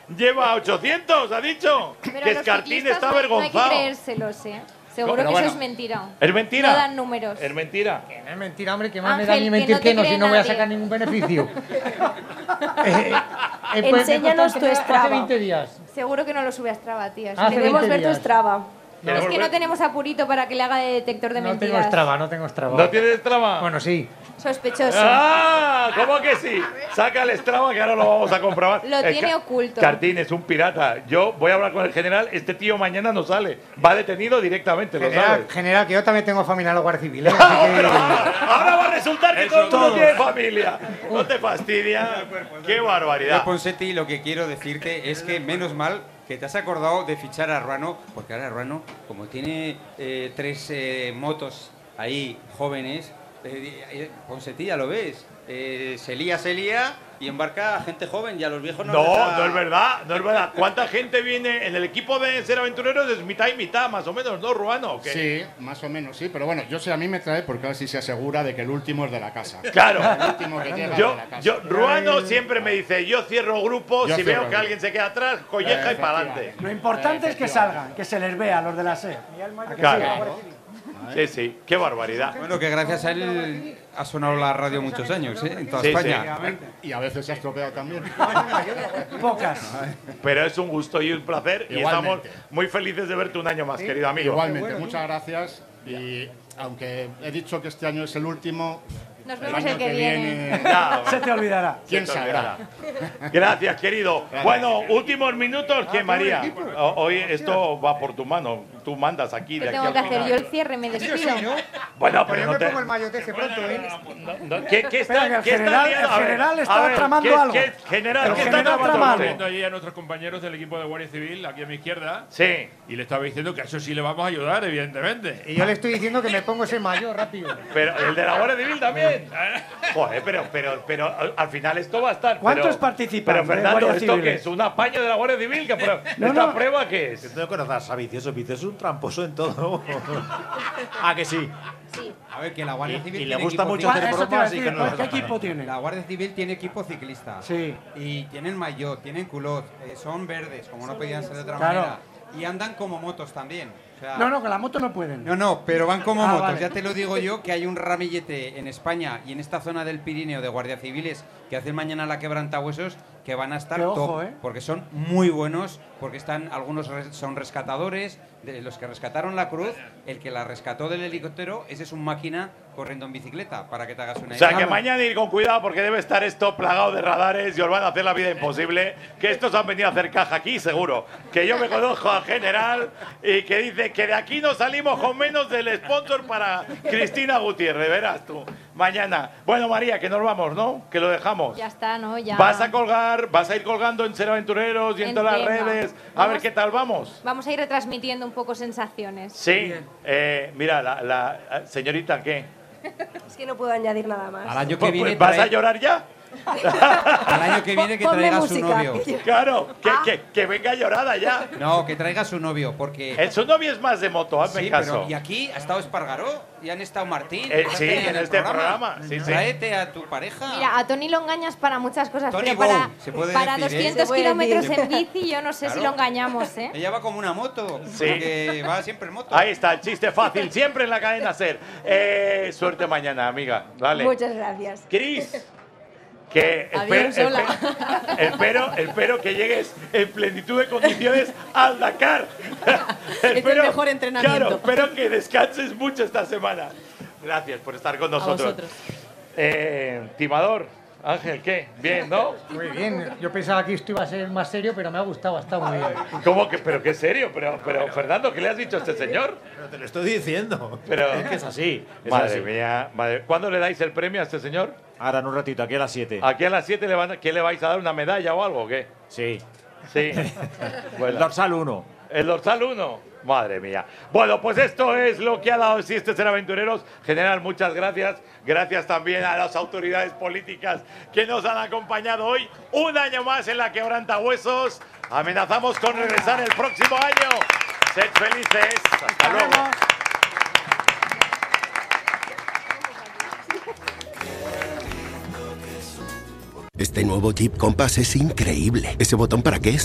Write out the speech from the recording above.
lleva 800, ha dicho. Pero Que los Escartín ciclistas está no hay avergonzado. que creérselos, ¿eh? Seguro Pero que bueno, eso es mentira. ¿Es mentira? No dan números. Es mentira. Que no es mentira, hombre, que más me Ángel, da a mí que mentir no que te no, si cree no voy a nadie. sacar ningún beneficio. Enséñanos tu Hace Strava. 20 días. Seguro que no lo sube a Strava, tía. Eso Hace le Queremos 20 ver tu días. Strava. No, es que no tenemos apurito para que le haga de detector de No mentiras. tengo Strava, no tengo Strava. ¿No tienes Strava? Bueno, sí. Sospechoso. ¡Ah! ¿Cómo que sí? Saca el Strava que ahora lo vamos a comprobar. Lo tiene oculto. Cartín es un pirata. Yo voy a hablar con el general. Este tío mañana no sale. Va detenido directamente, lo sabes. General, que yo también tengo familia en la Guardia Civil, ¿eh? Así que... Ahora va a resultar que todo el mundo tiene familia. No te fastidia. ¡Qué Yo, barbaridad! Ponseti, lo que quiero decirte es que menos mal que te has acordado de fichar a Ruano, porque ahora Ruano, como tiene 3 motos ahí jóvenes, Ponseti, ya lo ves, se lía y embarca a gente joven y a los viejos no les da- No es verdad, no es verdad. ¿Cuánta gente viene en el equipo de Ser Aventureros? Es mitad y mitad, más o menos, ¿no, Ruano? ¿Qué? Sí, más o menos, sí. Pero bueno, yo sé, a mí me trae porque así se asegura de que el último es de la casa. Claro. El último que llega Yo, de la casa. Ruano siempre me dice, yo cierro grupo, Yo si cierro veo que grupo. alguien se queda atrás, colleja y para adelante. Efectivamente. Lo importante es que salgan, que se les vea a los de la SER. Claro. Sí, sí, qué barbaridad. Bueno, que gracias a él ha sonado la radio muchos años, en toda Sí, España. Y a veces se ha estropeado también. Pocas. Pero es un gusto y un placer y estamos Igualmente. muy felices de verte un año más, querido amigo. Igualmente, muchas gracias. Y aunque he dicho que este año es el último, Nos el vemos año el que que viene. Nada, Se te olvidará. ¿quién se te sabrá? Gracias, querido. Bueno, últimos minutos que María. Hoy esto va por tu mano. Tú mandas aquí de ¿Qué aquí tengo que al hacer? final. Yo el cierre, me despido. Bueno, Pero pero yo no me te. pongo el maillot ese pronto, ¿eh? ¿Qué Espera, que el qué está general- liando? el A ver, general está a ver, tramando ¿qué- algo. General, El ¿qué está general tramando? tramando. Viendo allí a nuestros compañeros del equipo de Guardia Civil, aquí a mi izquierda, Sí. y le estaba diciendo que a eso sí le vamos a ayudar, evidentemente. Y yo le estoy diciendo que me pongo ese maillot rápido. Pero el de la Guardia Civil también. Joder, pero al final esto va a estar. ¿Cuántos pero- participan Pero de Fernando, Guardia ¿esto qué Civiles? es? ¿Un apaño de la Guardia Civil? No, ¿Esta no. prueba qué es? Tengo que conocer a Vicioso. Vicioso es un tramposo en todo. Ah, que sí. A ver, que la Guardia Y Civil le tiene gusta equipo mucho ciclista. hacer Eso te iba a bromas y decir, que no ¿qué las equipo hagan. tiene? La Guardia Civil tiene equipo ciclista. Sí. Y tienen maillot, tienen culot, son verdes, como no podían ser de otra Claro. manera. Y andan como motos también. O sea, No, con la moto no pueden. No, pero van como Ah, motos. vale. Ya te lo digo yo, que hay un ramillete en España y en esta zona del Pirineo de guardia civiles que hacen mañana la quebrantahuesos que van a estar Qué ojo, top, porque son muy buenos, porque están algunos son rescatadores, de los que rescataron la Cruz, el que la rescató del helicóptero, ese es un máquina corriendo en bicicleta, para que te hagas una O sea, idea. que mañana ir con cuidado porque debe estar esto plagado de radares y os van a hacer la vida imposible. Que estos han venido a hacer caja aquí, seguro. Que yo me conozco al general y que dice que de aquí no salimos con menos del sponsor para Cristina Gutiérrez. Verás tú. Mañana. Bueno, María, que nos vamos, ¿no? Que lo dejamos. Ya está, ¿no? Ya. Vas a colgar, vas a ir colgando en Ser Aventureros y en todas las Entiendo. redes. A Vamos- ver qué tal vamos. Vamos a ir retransmitiendo un poco sensaciones. Sí. Mira, la señorita, ¿qué? Es que no puedo añadir nada más. Al año que Pues, viene ¿vas a trae- llorar ya? al año que viene que Ponme traiga su música. novio. Claro, que venga llorada ya. No, que traiga su novio, porque... El su novio es más de moto, hazme Sí, caso. pero y aquí ha estado Espargaró y han estado Martín. Sí, en este programa. Sí, sí. Tráete a tu pareja. Mira, a Tony lo engañas para muchas cosas, Tony pero para, Bow, se puede para decir, ¿eh? 200 Se puede kilómetros decir. en bici yo no sé si Claro. lo engañamos, ¿eh? Ella va como una moto, Sí. porque va siempre en moto. Ahí está, el chiste fácil, siempre en la cadena Ser. Suerte mañana, amiga. Vale. Muchas gracias. Cris, que Adiós, hola. espero que llegues en plenitud de condiciones al Dakar. el mejor entrenamiento. Claro, espero que descanses mucho esta semana. Gracias por estar con nosotros. vosotros. Timador, Ángel, ¿qué? Bien, ¿no? Muy bien. Yo pensaba que esto iba a ser más serio, pero me ha gustado, ha estado muy bien. ¿Cómo que? ¿Pero qué serio? Pero Fernando, ¿qué le has dicho a este señor? Pero te lo estoy diciendo. Pero- Es que es así. es Madre así. mía, madre. ¿Cuándo le dais el premio a este señor? Ahora en un ratito, aquí a las 7. Aquí a las 7 ¿qué le vais a dar? ¿Una medalla o algo o qué? Sí. Sí. El Bueno, dorsal 1. el dorsal 1. Madre mía. Bueno, pues esto es lo que ha dado Sí, este Ser Aventureros. General, muchas gracias. Gracias también a las autoridades políticas que nos han acompañado hoy. Un año más en la Quebrantahuesos. Amenazamos con regresar el próximo año. Sed felices. Hasta luego. Este nuevo Jeep Compass es increíble. ¿Ese botón para qué es?